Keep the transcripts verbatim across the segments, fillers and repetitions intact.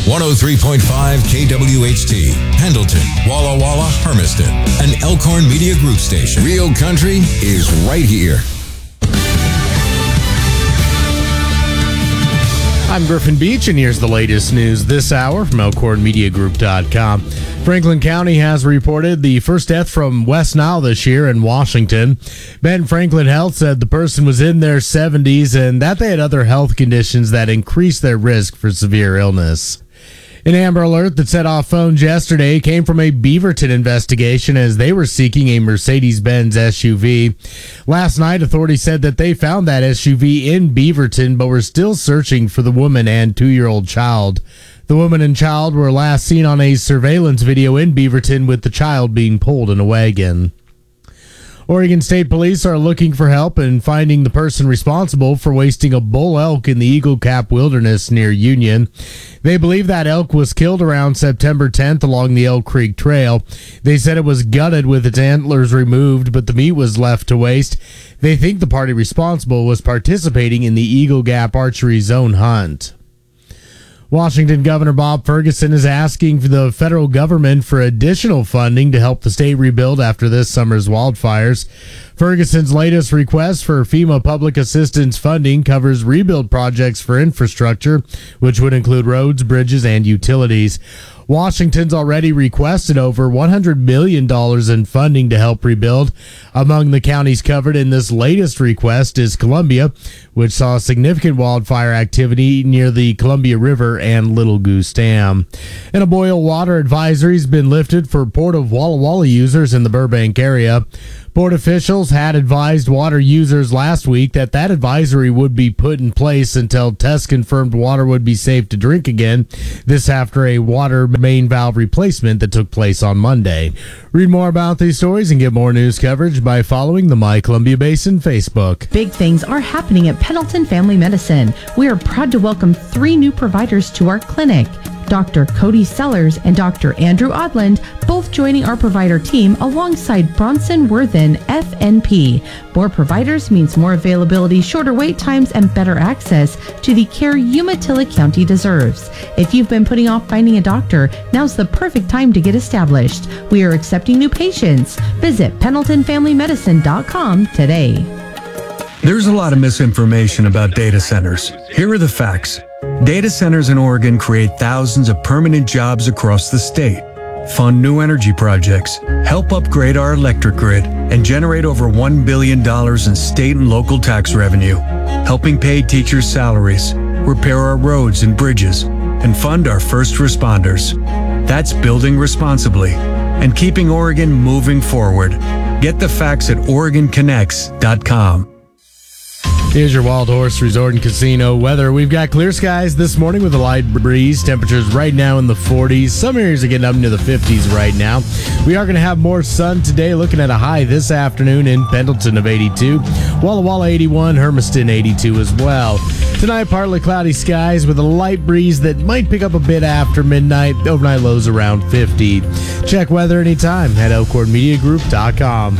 one oh three point five K W H T, Pendleton, Walla Walla, Hermiston, an Elkhorn Media Group station. Real country is right here. I'm Griffin Beach, and here's the latest news this hour from Elkhorn Media Group dot com. Franklin County has reported the first death from West Nile this year in Washington. Ben Franklin Health said the person was in their seventies and that they had other health conditions that increased their risk for severe illness. An Amber Alert that set off phones yesterday came from a Beaverton investigation as they were seeking a Mercedes-Benz S U V. Last night, authorities said that they found that S U V in Beaverton, but were still searching for the woman and two-year-old child. The woman and child were last seen on a surveillance video in Beaverton with the child being pulled in a wagon. Oregon State Police are looking for help in finding the person responsible for wasting a bull elk in the Eagle Cap Wilderness near Union. They believe that elk was killed around September tenth along the Elk Creek Trail. They said it was gutted with its antlers removed, but the meat was left to waste. They think the party responsible was participating in the Eagle Gap Archery Zone hunt. Washington Governor Bob Ferguson is asking for the federal government for additional funding to help the state rebuild after this summer's wildfires. Ferguson's latest request for FEMA public assistance funding covers rebuild projects for infrastructure, which would include roads, bridges, and utilities. Washington's already requested over one hundred million dollars in funding to help rebuild. Among the counties covered in this latest request is Columbia, which saw significant wildfire activity near the Columbia River and Little Goose Dam. And a boil water advisory has been lifted for Port of Walla Walla users in the Burbank area. Port officials had advised water users last week that that advisory would be put in place until tests confirmed water would be safe to drink again. This after a water main valve replacement that took place on Monday. Read more about these stories and get more news coverage by following the My Columbia Basin Facebook. Big things are happening at Pendleton Family Medicine. We are proud to welcome three new providers to our clinic. Doctor Cody Sellers and Doctor Andrew Odland, both joining our provider team alongside Bronson Worthen, F N P. More providers means more availability, shorter wait times, and better access to the care Umatilla County deserves. If you've been putting off finding a doctor, now's the perfect time to get established. We are accepting new patients. Visit Pendleton Family Medicine dot com today. There's a lot of misinformation about data centers. Here are the facts. Data centers in Oregon create thousands of permanent jobs across the state, fund new energy projects, help upgrade our electric grid, and generate over one billion dollars in state and local tax revenue, helping pay teachers' salaries, repair our roads and bridges, and fund our first responders. That's building responsibly and keeping Oregon moving forward. Get the facts at Oregon Connects dot com. Here's your Wild Horse Resort and Casino weather. We've got clear skies this morning with a light breeze. Temperatures right now in the forties. Some areas are getting up into the fifties right now. We are going to have more sun today, looking at a high this afternoon in Pendleton of eighty-two. Walla Walla eighty-one, Hermiston eighty-two as well. Tonight, partly cloudy skies with a light breeze that might pick up a bit after midnight. Overnight lows around fifty. Check weather anytime at Elkhorn Media Group dot com.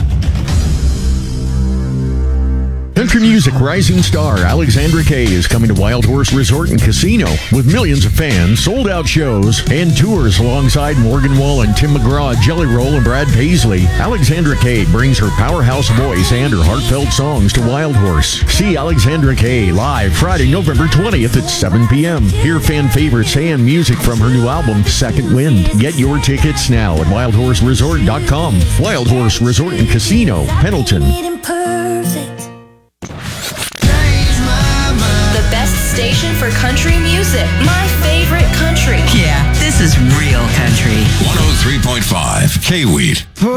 Country music rising star Alexandra Kay is coming to Wild Horse Resort and Casino with millions of fans, sold-out shows, and tours alongside Morgan Wallen, Tim McGraw, Jelly Roll, and Brad Paisley. Alexandra Kay brings her powerhouse voice and her heartfelt songs to Wild Horse. See Alexandra Kay live Friday, November twentieth at seven p.m. Hear fan favorites and music from her new album, Second Wind. Get your tickets now at Wild Horse Resort dot com. Wild Horse Resort and Casino, Pendleton. Station for country music. My favorite country. Yeah, this is real country. one oh three point five K-Weed.